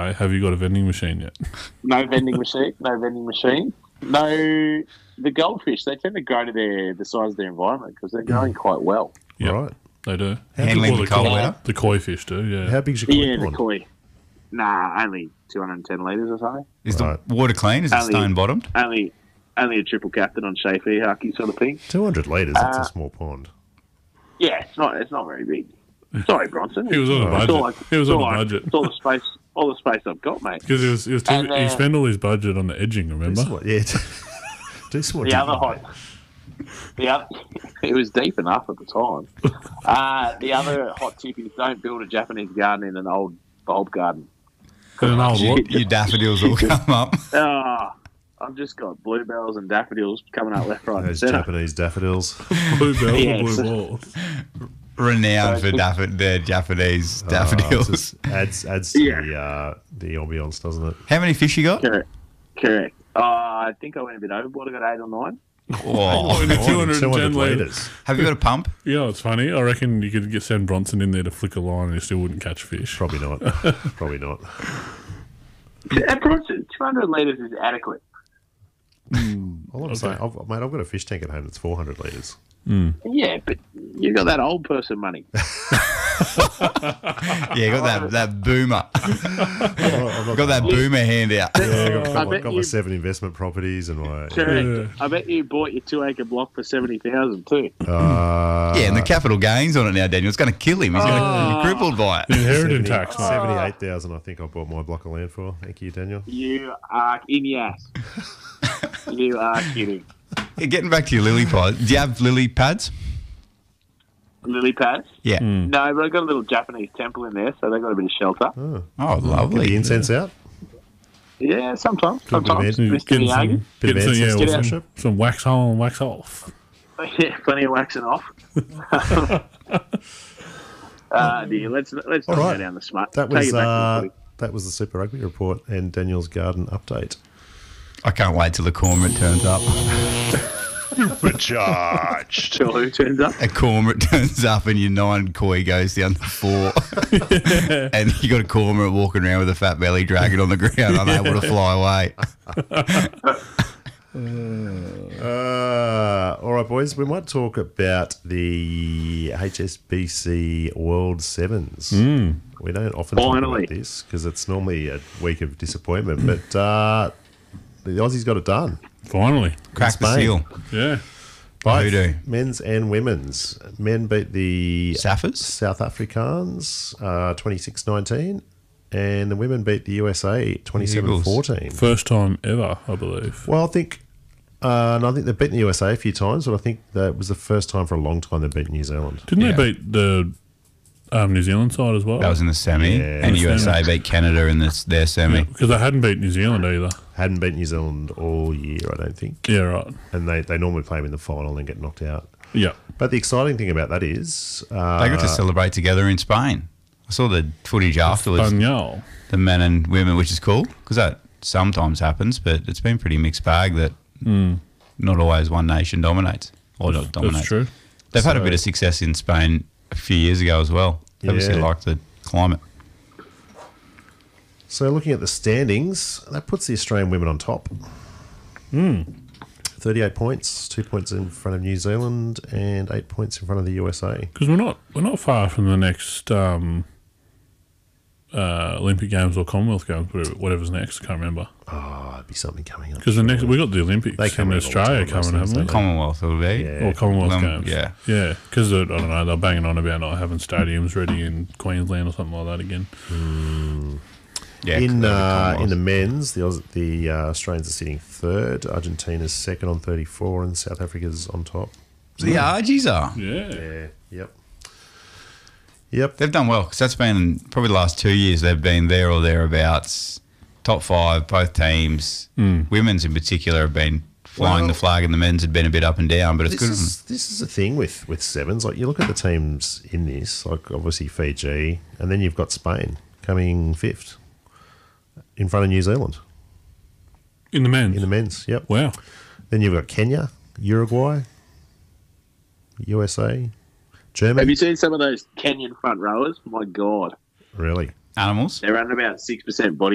Jay, have you got a vending machine yet? No vending machine. No vending machine. No. The goldfish, they tend to grow to the size of their environment because they're growing quite well. Yep, Right. they do. Handling Well, the cold weather. The koi fish do, yeah. How big's your koi Yeah, the pond? koi. Nah, only 210 litres or something. Is Right. the water clean? Is it Ali. stone bottomed? Only a triple captain on Shea Haki sort of thing. 200 litres, that's a small pond. Yeah, it's not very big. Sorry, Bronson. He was on a It's all budget. He was on a budget. It's all the space I've got, mate. Because he spent all his budget on the edging, remember? Yeah. Do some more The other digging, hot, it was deep enough at the time. The other hot tip is don't build a Japanese garden in an old bulb garden. And an old what? Your daffodils will come up. I've just got bluebells and daffodils coming up left, right, and Those centre. Japanese daffodils. Blue bells Yeah, or blue so- balls? Renowned for the Japanese daffodils. Just adds to Yeah. the ambience, doesn't it? How many fish you got? Correct. I think I went a bit overboard. I got 8 or 9. Oh, In the 210 litres. litres. have you got a pump? Yeah, it's funny. I reckon you could send Bronson in there to flick a line and he still wouldn't catch fish. Probably not. Probably not. At Bronson, 200 litres is adequate. All I'm saying, I've got a fish tank at home that's 400 litres. Yeah, but you got that old person money. Yeah, got that boomer. Got that boomer hand out. Yeah, I I've bet got my you- 7 investment properties and my... Correct. Yeah. I bet you bought your 2-acre block for 70,000 too. Yeah, and the capital gains on it now, Daniel. It's going to kill him. He's going to be crippled by it. Inheritance tax, mate. 78,000 I think I bought my block of land for. Thank you, Daniel. You are in your ass. You are kidding. Yeah, getting back to your lily pod. Do you have lily pads? Lily pads? Yeah. No, but I got a little Japanese temple in there, so they got a bit of shelter. Oh, Get lovely. the incense out. Yeah, sometimes. Good bit of Sometimes. ed- Mr. Getting Miyagi. Bit of getting some, ancestors with worship. some wax on and wax off. Yeah, plenty of waxing off. Dear, let's not All right. go down the smut. That Take was it back to the footy. that was the Super Rugby report and Daniel's garden update. I can't wait till the cormorant turns up. Recharged. Till who turns up? A cormorant turns up and your 9 koi goes down to 4. And you got a cormorant walking around with a fat belly dragging on the ground, unable to fly away. All right, boys. We might talk about the HSBC World Sevens. We don't often talk Finally. about this because it's normally a week of disappointment, but the Aussies got it done. Finally. Crack the Spain. seal. Yeah. Both Hoodoo. men's and women's. Men beat the Saffers? South Africans 26-19, and the women beat the USA 27-14. First time ever, I believe. Well, I think they've beaten the USA a few times, but I think that was the first time for a long time they've beaten New Zealand. Didn't Yeah. they beat the New Zealand side as well? That was in the semi. Yeah. And The USA beat Canada in their semi. Because they hadn't beat New Zealand either. Hadn't beaten New Zealand all year, I don't think. Yeah, right. And they normally play them in the final and then get knocked out. Yeah. But the exciting thing about that is... They got to celebrate together in Spain. I saw the footage afterwards, Spaniel. the men and women, which is cool because that sometimes happens, but it's been pretty mixed bag that not always one nation dominates or not dominates. That's true. They've had a So- bit of success in Spain a few years ago as well. They obviously Yeah. like the climate. So looking at the standings, that puts the Australian women on top. 38 points, 2 points in front of New Zealand and 8 points in front of the USA. Because we're not far from the next Olympic Games or Commonwealth Games, whatever's next. I can't remember. Oh, it'd be something coming up. Because the next we got the Olympics They come in out all the Australia time, coming, those haven't we? things, Commonwealth it'll be. Yeah. Or Commonwealth Games. Yeah. Yeah. Because, I don't know, they're banging on about not having stadiums ready in Queensland or something like that again. Yeah, In the Commonwealth. men's, the Australians are sitting third, Argentina's second on 34, and South Africa's on top. The Argies are. Yeah. Yep. They've done well because that's been probably the last 2 years they've been there or thereabouts. Top 5, both teams. Women's in particular have been flying Well- the flag, and the men's had been a bit up and down, but it's good. This is the thing with sevens. Like, you look at the teams in this, like obviously Fiji, and then you've got Spain coming 5th in front of New Zealand In the men's. in the men's. Yep. Wow. Then you've got Kenya, Uruguay, USA, Have Germany. you seen some of those Kenyan front rowers? My God. Really? Animals. They're around about 6% body